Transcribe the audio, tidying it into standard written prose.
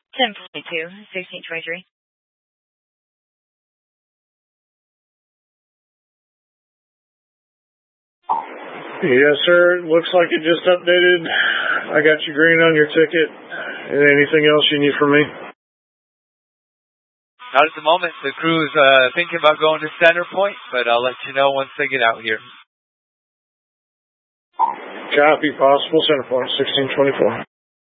10:22, 16:23. Yes, sir. It looks like it just updated. I got you green on your ticket. Anything else you need from me? Not at the moment. The crew's thinking about going to Center Point, but I'll let you know once they get out here. Copy. Possible Center Point, 1624.